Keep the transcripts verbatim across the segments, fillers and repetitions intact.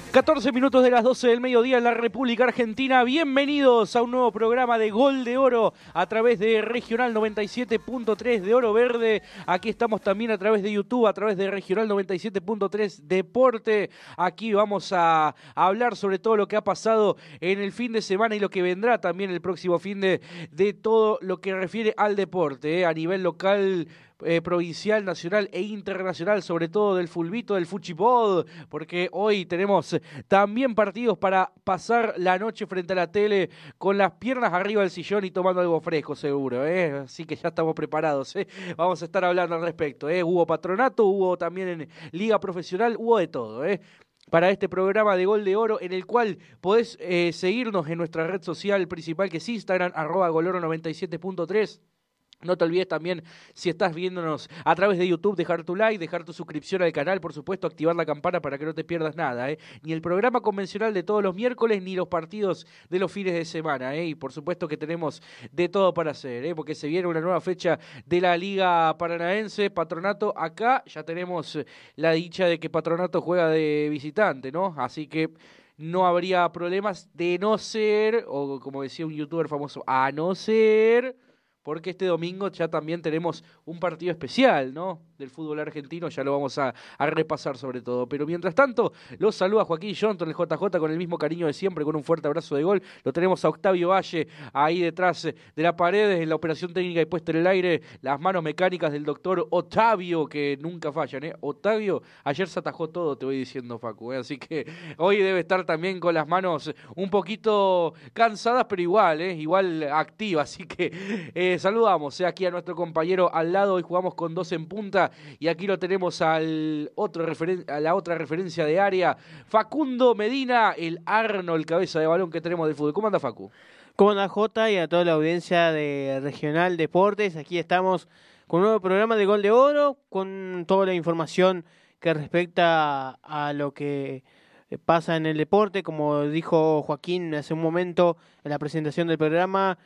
catorce minutos de las doce del mediodía en la República Argentina. Bienvenidos a un nuevo programa de Gol de Oro a través de Regional noventa y siete punto tres de Oro Verde. Aquí estamos también a través de YouTube, a través de Regional noventa y siete punto tres Deporte. Aquí vamos a, a hablar sobre todo lo que ha pasado en el fin de semana y lo que vendrá también el próximo fin de, de todo lo que refiere al deporte, ¿eh? A nivel local, Eh, provincial, nacional e internacional, sobre todo del fulbito, del fuchipod, porque hoy tenemos también partidos para pasar la noche frente a la tele con las piernas arriba del sillón y tomando algo fresco seguro, ¿eh? Así que ya estamos preparados, ¿eh? Vamos a estar hablando al respecto, ¿eh? Hubo patronato, hubo también en Liga Profesional, hubo de todo, ¿eh? Para este programa de Gol de Oro, en el cual podés eh, seguirnos en nuestra red social principal, que es Instagram, arroba goloro noventa y siete punto tres. No te olvides también, si estás viéndonos a través de YouTube, dejar tu like, dejar tu suscripción al canal, por supuesto, activar la campana para que no te pierdas nada, ¿eh? Ni el programa convencional de todos los miércoles, ni los partidos de los fines de semana, ¿eh? Y por supuesto que tenemos de todo para hacer, ¿eh? Porque se viene una nueva fecha de la Liga Paranaense, Patronato. Acá ya tenemos la dicha de que Patronato juega de visitante, ¿no? Así que no habría problemas de no ser, o como decía un youtuber famoso, a no ser, porque este domingo ya también tenemos un partido especial, ¿no? Del fútbol argentino, ya lo vamos a, a repasar sobre todo. Pero mientras tanto, los saluda Joaquín Jonton, el J J, con el mismo cariño de siempre, con un fuerte abrazo de gol. Lo tenemos a Octavio Valle, ahí detrás de la pared, en la operación técnica y puesta en el aire, las manos mecánicas del doctor Octavio, que nunca fallan, ¿eh? Octavio, ayer se atajó todo, te voy diciendo, Facu, ¿eh? Así que hoy debe estar también con las manos un poquito cansadas, pero igual, ¿eh? Igual activas, así que eh, saludamos ¿eh? aquí a nuestro compañero al lado. Hoy jugamos con dos en punta y aquí lo tenemos al otro referen- a la otra referencia de área, Facundo Medina, el Arnold, cabeza de balón que tenemos del fútbol. ¿Cómo anda, Facu? ¿Cómo anda, Jota? Y a toda la audiencia de Regional Deportes. Aquí estamos con un nuevo programa de Gol de Oro, con toda la información que respecta a lo que pasa en el deporte. Como dijo Joaquín hace un momento en la presentación del programa,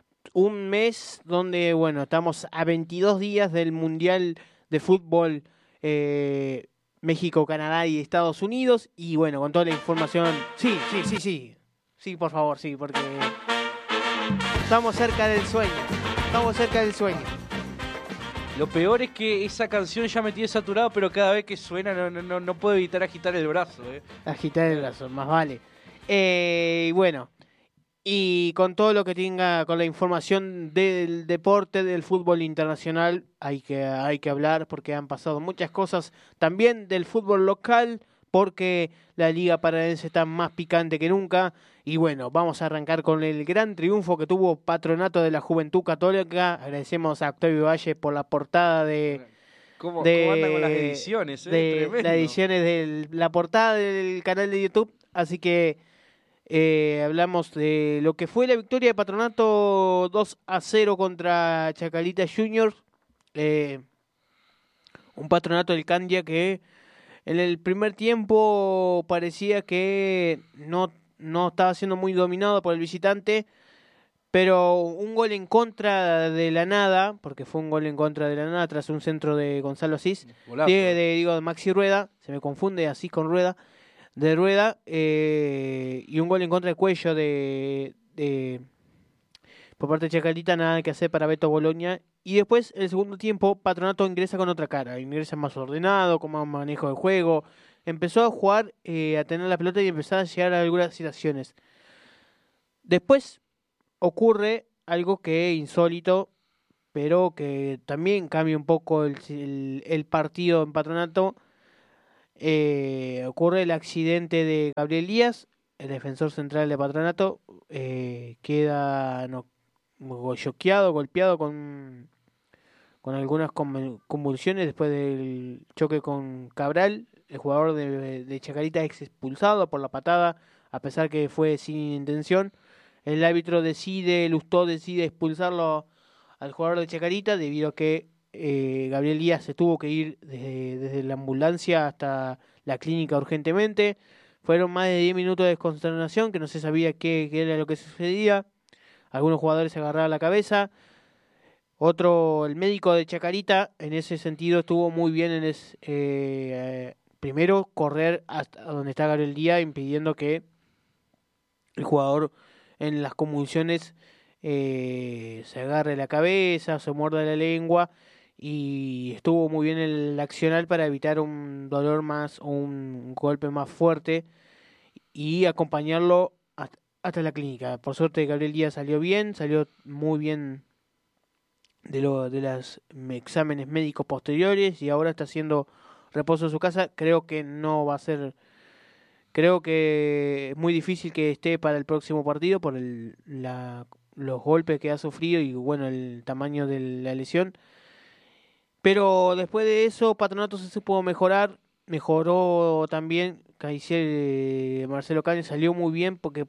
un mes donde, bueno, estamos a veintidós días del Mundial de Fútbol eh, México, Canadá y Estados Unidos. Y bueno, con toda la información. Sí, sí, sí, sí. Sí, por favor, sí, porque estamos cerca del sueño. Estamos cerca del sueño. Lo peor es que esa canción ya me tiene saturado, pero cada vez que suena no, no, no, no puedo evitar agitar el brazo, ¿eh? Agitar el brazo, más vale. Eh, bueno, y con todo lo que tenga, con la información del deporte, del fútbol internacional, hay que, hay que hablar porque han pasado muchas cosas. También del fútbol local, porque la Liga Paranaense está más picante que nunca. Y bueno, vamos a arrancar con el gran triunfo que tuvo Patronato de la Juventud Católica. Agradecemos a Octavio Valle por la portada de... ¿Cómo, de, cómo andan con las ediciones? Eh? De Tremendo. las ediciones de la portada del canal de YouTube. Así que eh, hablamos de lo que fue la victoria de Patronato dos a cero contra Chacarita Juniors. Eh, un Patronato del Candia que en el primer tiempo parecía que no, no estaba siendo muy dominado por el visitante, pero un gol en contra de la nada, porque fue un gol en contra de la nada tras un centro de Gonzalo Asís, de, de, digo, de Maxi Rueda, se me confunde Asís con Rueda, de Rueda, eh, y un gol en contra de Cuello de, de por parte de Chacarita, nada que hacer para Beto Boloña. Y después, en el segundo tiempo, Patronato ingresa con otra cara, ingresa más ordenado, con más manejo de juego, empezó a jugar, eh, a tener la pelota y empezar a llegar a algunas situaciones. Después ocurre algo que es insólito, pero que también cambia un poco el, el, el partido en Patronato. Eh, ocurre el accidente de Gabriel Díaz, el defensor central de Patronato, eh, queda no, choqueado, golpeado con, con algunas convulsiones después del choque con Cabral. El jugador de, de Chacarita es expulsado por la patada, a pesar que fue sin intención. El árbitro decide, Lustó decide expulsarlo al jugador de Chacarita debido a que eh, Gabriel Díaz se tuvo que ir desde, desde la ambulancia hasta la clínica urgentemente. Fueron más de diez minutos de consternación, que no se sabía qué, qué era lo que sucedía. Algunos jugadores se agarraban la cabeza. Otro, el médico de Chacarita, en ese sentido estuvo muy bien en es, eh, primero correr hasta donde está Gabriel Díaz, impidiendo que el jugador en las convulsiones eh, se agarre la cabeza, se muerda la lengua, y estuvo muy bien el accional para evitar un dolor más o un golpe más fuerte y acompañarlo hasta, hasta la clínica. Por suerte Gabriel Díaz salió bien, salió muy bien de lo de los exámenes médicos posteriores y ahora está haciendo reposo en su casa. Creo que no va a ser, creo que es muy difícil que esté para el próximo partido por el, la, los golpes que ha sufrido y bueno, el tamaño de la lesión. Pero después de eso, Patronato se supo mejorar, mejoró también. Caicedo, Marcelo Cáñez salió muy bien porque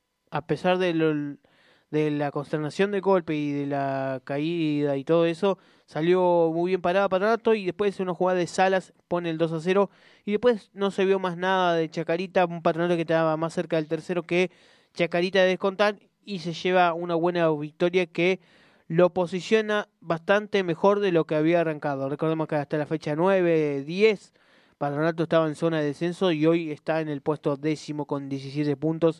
a pesar de, lo, de la consternación del golpe y de la caída y todo eso, salió muy bien parado Patronato y después de una jugada de Salas pone el dos a cero y después no se vio más nada de Chacarita, un Patronato que estaba más cerca del tercero que Chacarita de descontar y se lleva una buena victoria que lo posiciona bastante mejor de lo que había arrancado. Recordemos que hasta la fecha nueve, diez, Patronato estaba en zona de descenso y hoy está en el puesto décimo con diecisiete puntos,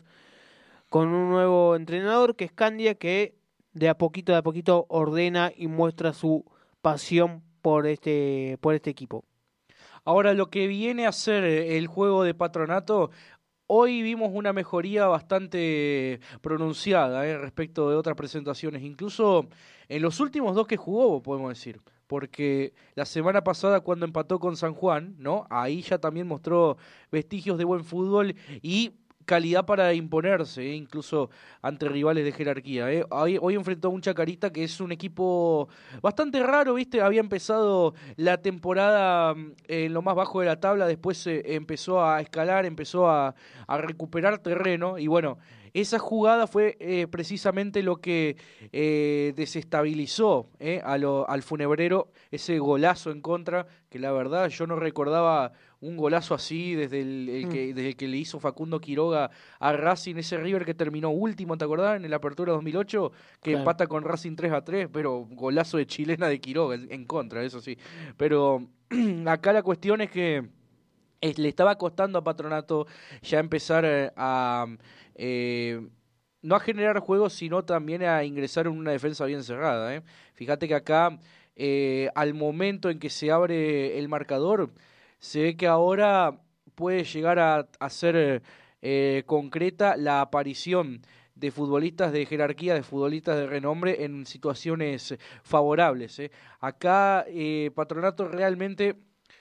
con un nuevo entrenador que es Candia, que de a poquito de a poquito ordena y muestra su pasión por este, por este equipo. Ahora, lo que viene a ser el juego de Patronato, hoy vimos una mejoría bastante pronunciada eh, respecto de otras presentaciones, incluso en los últimos dos que jugó, podemos decir, porque la semana pasada cuando empató con San Juan, ¿no? Ahí ya también mostró vestigios de buen fútbol y calidad para imponerse, eh, incluso ante rivales de jerarquía. Eh. Hoy, hoy enfrentó a un Chacarita que es un equipo bastante raro, ¿viste? Había empezado la temporada mm, en lo más bajo de la tabla, después eh, empezó a escalar, empezó a, a recuperar terreno y bueno, esa jugada fue eh, precisamente lo que eh, desestabilizó eh, a lo, al Funebrero, ese golazo en contra, que la verdad yo no recordaba un golazo así desde el, el que, desde el que le hizo Facundo Quiroga a Racing, ese River que terminó último, ¿te acordás? En el Apertura dos mil ocho, que claro, empata con Racing tres a tres, pero golazo de chilena de Quiroga en, en contra, eso sí. Pero acá la cuestión es que es, le estaba costando a Patronato ya empezar eh, a... Eh, no a generar juegos, sino también a ingresar en una defensa bien cerrada. ¿eh? Fíjate que acá, eh, al momento en que se abre el marcador, se ve que ahora puede llegar a, a ser eh, concreta la aparición de futbolistas de jerarquía, de futbolistas de renombre en situaciones favorables. ¿eh? Acá eh, Patronato realmente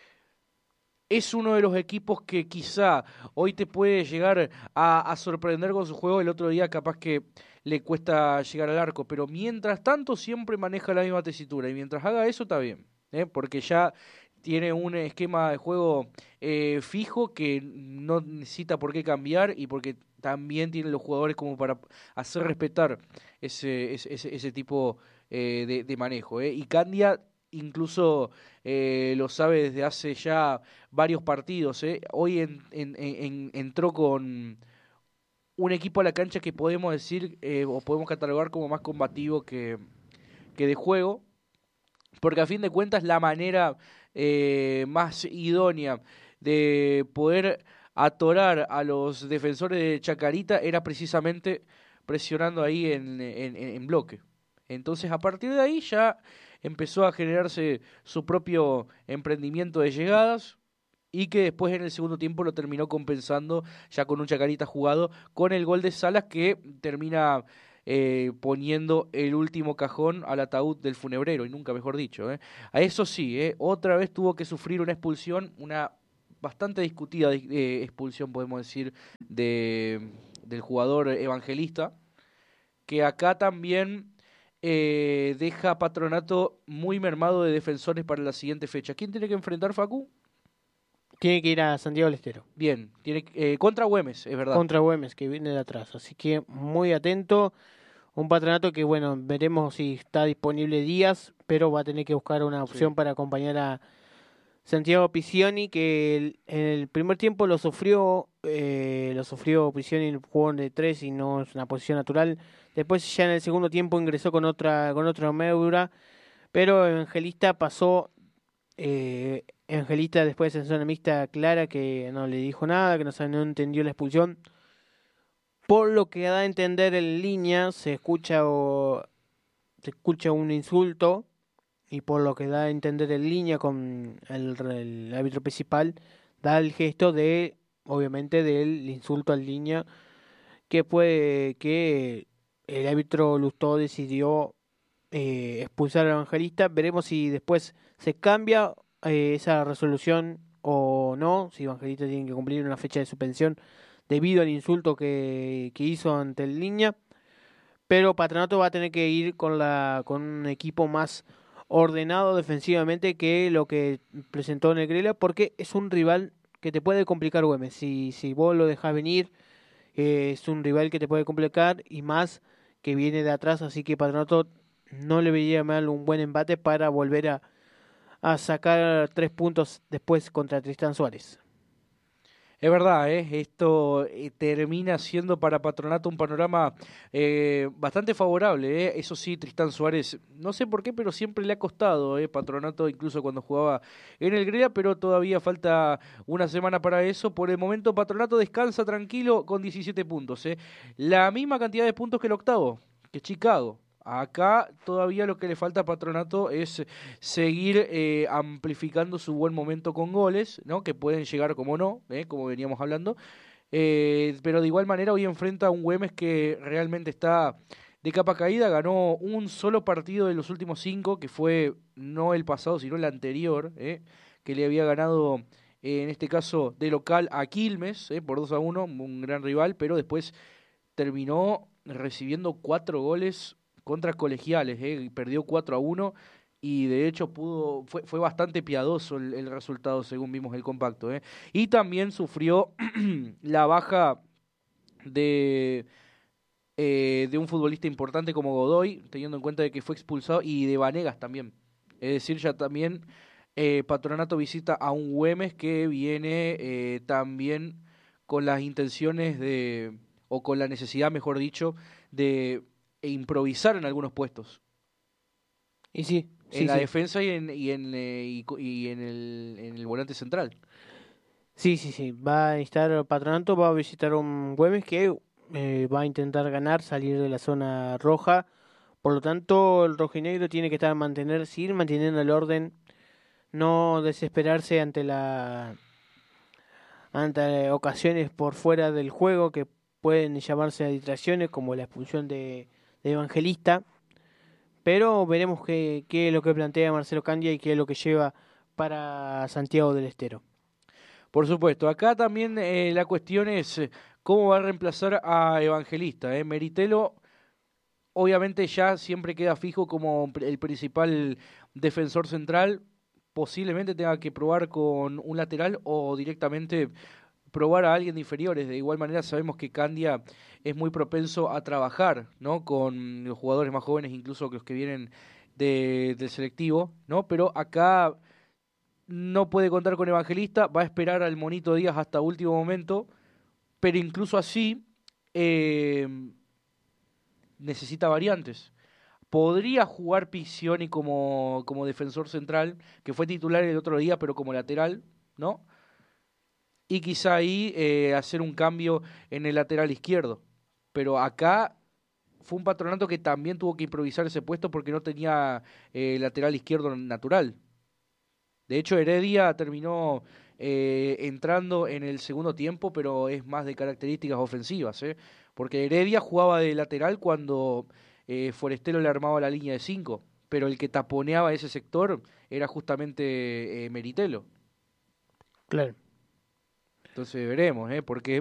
es uno de los equipos que quizá hoy te puede llegar a, a sorprender con su juego. El otro día capaz que le cuesta llegar al arco, pero mientras tanto siempre maneja la misma tesitura y mientras haga eso está bien, ¿eh? porque ya tiene un esquema de juego eh, fijo que no necesita por qué cambiar y porque también tiene los jugadores como para hacer respetar ese, ese, ese, ese tipo eh, de, de manejo. ¿eh? Y Candia incluso eh, lo sabe desde hace ya varios partidos. ¿eh? Hoy en, en, en, entró con un equipo a la cancha que podemos decir eh, o podemos catalogar como más combativo que, que de juego, porque a fin de cuentas la manera eh, más idónea de poder atorar a los defensores de Chacarita era precisamente presionando ahí en, en, en bloque. Entonces a partir de ahí ya empezó a generarse su propio emprendimiento de llegadas y que después en el segundo tiempo lo terminó compensando ya con un Chacarita jugado con el gol de Salas que termina eh, poniendo el último cajón al ataúd del Funebrero, y nunca mejor dicho. ¿eh? A eso sí, ¿eh? otra vez tuvo que sufrir una expulsión, una bastante discutida eh, expulsión, podemos decir, de, del jugador Evangelista, que acá también eh, deja a Patronato muy mermado de defensores para la siguiente fecha. ¿Quién tiene que enfrentar, Facu? Tiene que ir a Santiago del Estero. Bien, tiene eh, contra Güemes, es verdad. Contra Güemes, que viene de atrás. Así que muy atento. Un Patronato que, bueno, veremos si está disponible Díaz, pero va a tener que buscar una opción sí. para acompañar a Santiago Piccioni, que el, en el primer tiempo lo sufrió, eh, lo sufrió Piccioni en el juego de tres y no es una posición natural. Después ya en el segundo tiempo ingresó con otra con otra Meura, pero Evangelista pasó Eh, Evangelista después en zona mixta clara que no le dijo nada, que no, sabe- no entendió la expulsión. Por lo que da a entender en línea, se escucha o se escucha un insulto y por lo que da a entender en línea con el, el árbitro principal, da el gesto de, obviamente, del insulto en línea que fue que el árbitro Lustó decidió eh, expulsar al Evangelista. Veremos si después se cambia eh, esa resolución o no, si Evangelista tiene que cumplir una fecha de suspensión debido al insulto que, que hizo ante el Línea. Pero Patronato va a tener que ir con, la, con un equipo más ordenado defensivamente que lo que presentó Negrela, porque es un rival que te puede complicar Güemes. Si, si vos lo dejás venir, eh, es un rival que te puede complicar y más que viene de atrás, así que Patronato no le vería mal un buen embate para volver a, a sacar tres puntos después contra Tristán Suárez. Es verdad, ¿eh? Esto eh, termina siendo para Patronato un panorama eh, bastante favorable. ¿eh? Eso sí, Tristán Suárez, no sé por qué, pero siempre le ha costado ¿eh? Patronato, incluso cuando jugaba en el Greda, pero todavía falta una semana para eso. Por el momento, Patronato descansa tranquilo con diecisiete puntos. ¿eh? La misma cantidad de puntos que el octavo, que Chicago. Acá todavía lo que le falta a Patronato es seguir eh, amplificando su buen momento con goles, ¿no? Que pueden llegar como no, ¿eh? Como veníamos hablando. Eh, pero de igual manera hoy enfrenta a un Güemes que realmente está de capa caída. Ganó un solo partido de los últimos cinco, que fue no el pasado, sino el anterior, ¿eh? Que le había ganado, eh, en este caso, de local a Quilmes, ¿eh? Por dos a uno, un gran rival, pero después terminó recibiendo cuatro goles contra Colegiales, ¿eh? Y perdió cuatro a uno y de hecho pudo fue, fue bastante piadoso el, el resultado según vimos el compacto. ¿eh? Y también sufrió la baja de, eh, de un futbolista importante como Godoy, teniendo en cuenta de que fue expulsado, y de Vanegas también. Es decir, ya también eh, Patronato visita a un Güemes que viene eh, también con las intenciones de, o con la necesidad, mejor dicho, de improvisar en algunos puestos. Y sí, En sí, la sí. defensa y en, y en, eh, y, co- y en el, en el volante central. Sí, sí, sí. Va a estar Patronato, va a visitar un Güemes que eh, va a intentar ganar, salir de la zona roja. Por lo tanto, el rojinegro tiene que estar mantener, seguir manteniendo el orden, no desesperarse ante la ante ocasiones por fuera del juego que pueden llamarse a distracciones, como la expulsión de, de Evangelista. Pero veremos qué, qué es lo que plantea Marcelo Candia y qué es lo que lleva para Santiago del Estero. Por supuesto, acá también eh, la cuestión es eh, cómo va a reemplazar a Evangelista. ¿eh? Meritelo obviamente ya siempre queda fijo como pr- el principal defensor central. Posiblemente tenga que probar con un lateral o directamente probar a alguien de inferiores. De igual manera sabemos que Candia es muy propenso a trabajar, ¿no? Con los jugadores más jóvenes, incluso que los que vienen de- del selectivo, ¿no? Pero acá no puede contar con Evangelista, va a esperar al Monito Díaz hasta último momento, pero incluso así eh, necesita variantes. Podría jugar Piccioni como, como defensor central, que fue titular el otro día, pero como lateral, ¿no? Y quizá ahí eh, hacer un cambio en el lateral izquierdo. Pero acá fue un Patronato que también tuvo que improvisar ese puesto porque no tenía eh, lateral izquierdo natural. De hecho, Heredia terminó eh, entrando en el segundo tiempo, pero es más de características ofensivas, ¿eh? Porque Heredia jugaba de lateral cuando eh, Forestero le armaba la línea de cinco, pero el que taponeaba ese sector era justamente eh, Meritelo. Claro. Entonces veremos, ¿eh? Porque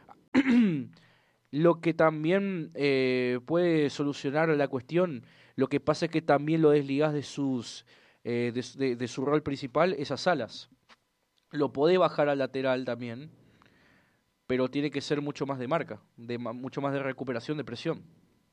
lo que también eh, puede solucionar la cuestión, lo que pasa es que también lo desligás de sus eh, de, de- de su rol principal, esas alas. Lo podés bajar al lateral también, pero tiene que ser mucho más de marca, de ma- mucho más de recuperación de presión.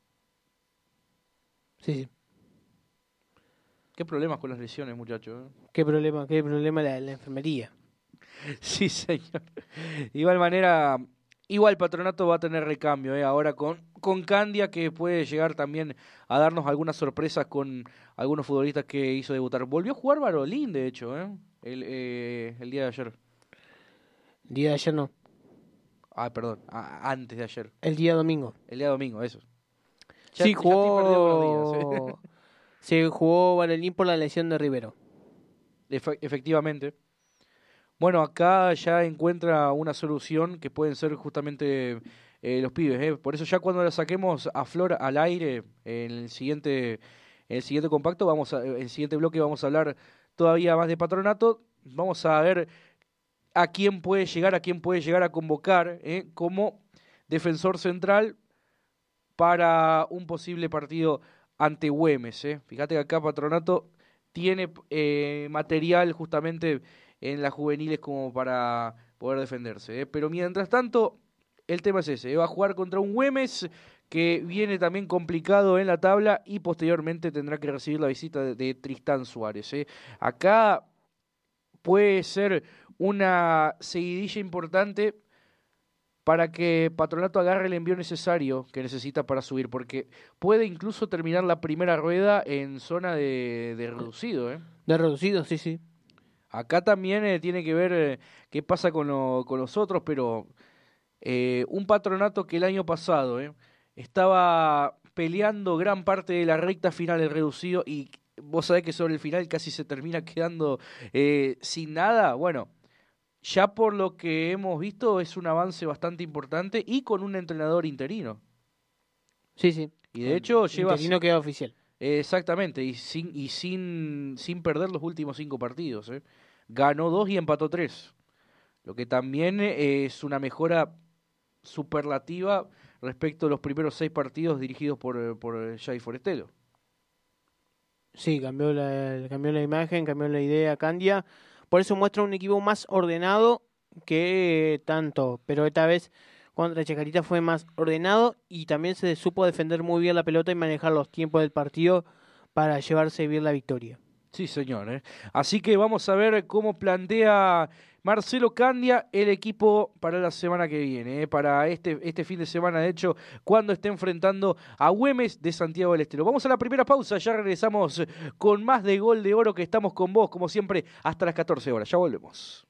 Sí, sí. Qué problemas con las lesiones, muchachos. ¿Qué problema, qué problema la, la enfermería? Sí, señor. De igual manera, Igual Patronato va a tener recambio, ¿eh? Ahora con, con Candia, que puede llegar también a darnos algunas sorpresas con algunos futbolistas que hizo debutar. Volvió a jugar Barolín, de hecho, ¿eh? El, eh, el día de ayer. El día de ayer no. Ah, perdón, a- antes de ayer. El día domingo. El día domingo, eso. Ya, Sí, ya estoy perdido con los días, jugó. ¿eh? Se jugó Barolín por la lesión de Rivero. Efe- efectivamente. Bueno, acá ya encuentra una solución que pueden ser justamente eh, los pibes, ¿eh? Por eso ya cuando la saquemos a flor al aire en el siguiente, en el siguiente compacto, vamos a, en el siguiente bloque vamos a hablar todavía más de Patronato. Vamos a ver a quién puede llegar, a quién puede llegar a convocar, ¿eh? Como defensor central para un posible partido ante Güemes, ¿eh? Fíjate que acá Patronato tiene eh, material justamente en las juveniles como para poder defenderse, ¿eh? Pero mientras tanto, el tema es ese, ¿eh? Va a jugar contra un Güemes que viene también complicado en la tabla y posteriormente tendrá que recibir la visita de, de Tristán Suárez, ¿eh? Acá puede ser una seguidilla importante para que Patronato agarre el envío necesario que necesita para subir, porque puede incluso terminar la primera rueda en zona de, de reducido, ¿eh? De reducido, sí, sí. Acá también eh, tiene que ver eh, qué pasa con, lo- con los otros, pero eh, un Patronato que el año pasado eh, estaba peleando gran parte de la recta final del reducido y vos sabés que sobre el final casi se termina quedando eh, sin nada, bueno. Ya por lo que hemos visto es un avance bastante importante y con un entrenador interino. Sí, sí. Y de hecho lleva... Interino queda oficial. eh, exactamente, y sin y sin sin perder los últimos cinco partidos, ¿eh? Ganó dos y empató tres. Lo que también eh, es una mejora superlativa respecto a los primeros seis partidos dirigidos por, eh, por eh, Jay Forestelo. Sí, cambió la, cambió la imagen, cambió la idea Candia. Por eso muestra un equipo más ordenado que tanto. Pero esta vez contra Chacarita fue más ordenado y también se supo defender muy bien la pelota y manejar los tiempos del partido para llevarse bien la victoria. Sí, señor, ¿eh? Así que vamos a ver cómo plantea Marcelo Candia el equipo para la semana que viene, ¿eh? Para este, este fin de semana, de hecho, cuando esté enfrentando a Güemes de Santiago del Estero. Vamos a la primera pausa, ya regresamos con más de Gol de Oro, que estamos con vos, como siempre, hasta las catorce horas. Ya volvemos.